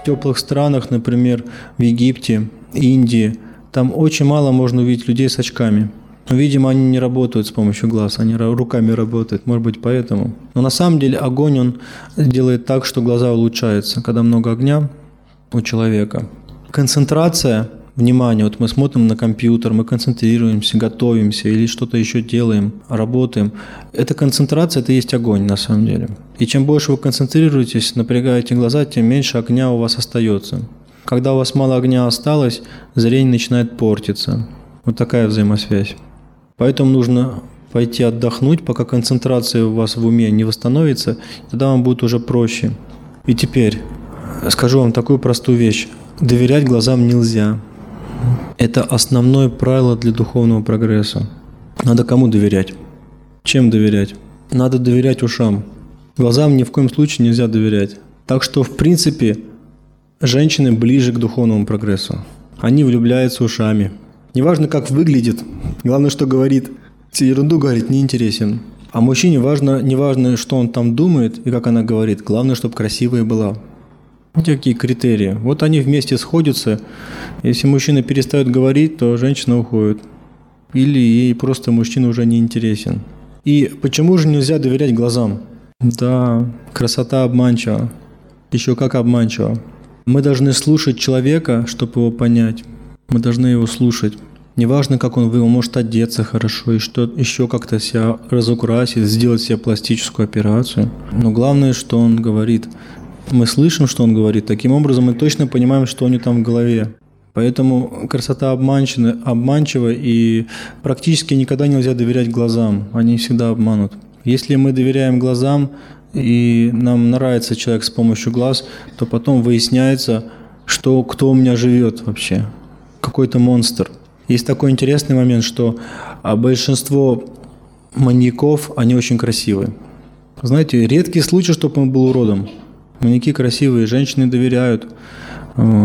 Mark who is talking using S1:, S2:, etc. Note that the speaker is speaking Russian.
S1: теплых странах, например, в Египте, Индии, там очень мало можно увидеть людей с очками. Видимо, они не работают с помощью глаз, они руками работают, может быть, поэтому. Но на самом деле огонь, он делает так, что глаза улучшаются, когда много огня у человека. Концентрация внимания, вот мы смотрим на компьютер, мы концентрируемся, готовимся или что-то еще делаем, работаем. Эта концентрация – это и есть огонь на самом деле. И чем больше вы концентрируетесь, напрягаете глаза, тем меньше огня у вас остается. Когда у вас мало огня осталось, зрение начинает портиться. Вот такая взаимосвязь. Поэтому нужно пойти отдохнуть, пока концентрация у вас в уме не восстановится, тогда вам будет уже проще. И теперь скажу вам такую простую вещь. Доверять глазам нельзя. Это основное правило для духовного прогресса. Надо кому доверять? Чем доверять? Надо доверять ушам. Глазам ни в коем случае нельзя доверять. Так что, в принципе, женщины ближе к духовному прогрессу. Они влюбляются ушами. Неважно, как выглядит, главное, что говорит. Если ерунду говорит, не интересен. А мужчине не важно, что он там думает и как она говорит. Главное, чтобы красивая была. Такие критерии. Вот они вместе сходятся. Если мужчина перестает говорить, то женщина уходит. Или ей просто мужчина уже не интересен. И почему же нельзя доверять глазам? Да, красота обманчива. Еще как обманчива. Мы должны слушать человека, чтобы его понять. Мы должны его слушать. Неважно, как он может одеться хорошо и что еще как-то себя разукрасить, сделать себе пластическую операцию. Но главное, что он говорит. Мы слышим, что он говорит. Таким образом, мы точно понимаем, что у него там в голове. Поэтому красота обманчива, и практически никогда нельзя доверять глазам. Они всегда обманут. Если мы доверяем глазам, и нам нравится человек с помощью глаз, то потом выясняется, кто у меня живет вообще. Какой-то монстр. Есть такой интересный момент, что большинство маньяков, они очень красивые. Знаете, редкий случай, чтобы он был уродом. Маньяки красивые, женщины доверяют.